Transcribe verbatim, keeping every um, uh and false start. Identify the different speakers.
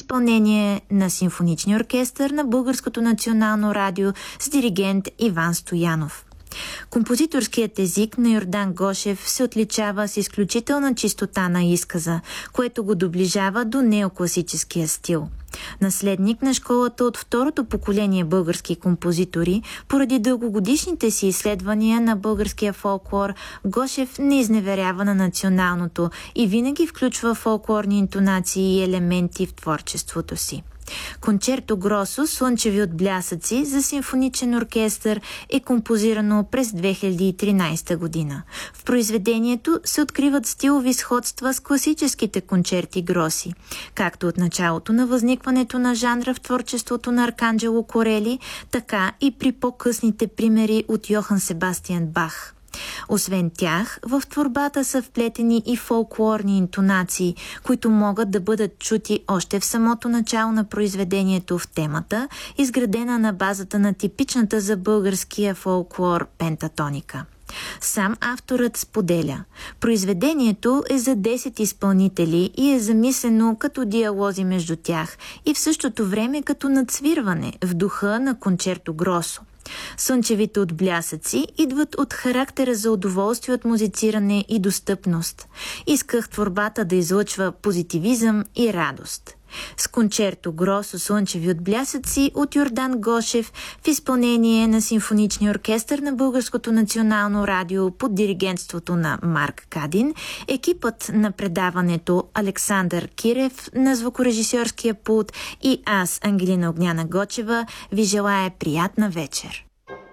Speaker 1: изпълнение на Симфоничния оркестър на Българското национално радио с диригент Иван Стоянов. Композиторският език на Йордан Гошев се отличава с изключителна чистота на изказа, което го доближава до неокласическия стил. Наследник на школата от второто поколение български композитори, поради дългогодишните си изследвания на българския фолклор, Гошев не изневерява на националното и винаги включва фолклорни интонации и елементи в творчеството си. Кончерто Гросо "Слънчеви отблясъци" за симфоничен оркестър е композирано през две хиляди и тринадесета година. В произведението се откриват стилови сходства с класическите кончерти Гроси, както от началото на възникването на жанра в творчеството на Арканджело Корели, така и при по-късните примери от Йохан Себастиан Бах. Освен тях, в творбата са вплетени и фолклорни интонации, които могат да бъдат чути още в самото начало на произведението в темата, изградена на базата на типичната за българския фолклор пентатоника. Сам авторът споделя: произведението е за десет изпълнители и е замислено като диалози между тях и в същото време като надсвирване в духа на кончерто Гросо. Слънчевите отблясъци идват от характера за удоволствие от музициране и достъпност. Исках творбата да излъчва позитивизъм и радост. С кончерто Гросо "Слънчеви отблясъци" от Йордан Гошев в изпълнение на Симфоничния оркестър на Българското национално радио под диригентството на Марк Кадин, екипът на предаването Александър Кирев на звукорежисьорския пулт и аз, Ангелина Огняна Гочева, ви желая приятна вечер.